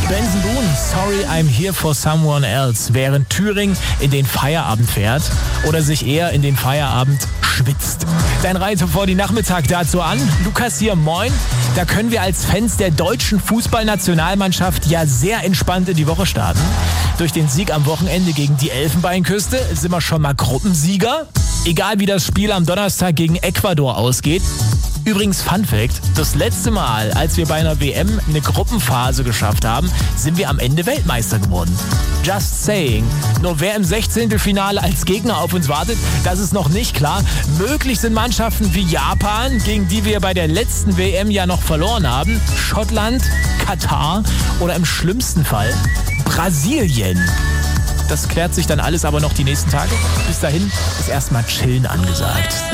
Benson Boone, Sorry I'm Here for Someone Else, während Thüringen in den Feierabend fährt oder sich eher in den Feierabend schwitzt. Dein Reise vor die Nachmittag dazu an. Lukas hier, moin. Da können wir als Fans der deutschen Fußballnationalmannschaft ja sehr entspannt in die Woche starten. Durch den Sieg am Wochenende gegen die Elfenbeinküste sind wir schon mal Gruppensieger. Egal wie das Spiel am Donnerstag gegen Ecuador ausgeht. Übrigens, Fun Fact, das letzte Mal, als wir bei einer WM eine Gruppenphase geschafft haben, sind wir am Ende Weltmeister geworden. Just saying. Nur wer im 16. Finale als Gegner auf uns wartet, das ist noch nicht klar. Möglich sind Mannschaften wie Japan, gegen die wir bei der letzten WM ja noch verloren haben, Schottland, Katar oder im schlimmsten Fall Brasilien. Das klärt sich dann alles aber noch die nächsten Tage. Bis dahin ist erstmal Chillen angesagt.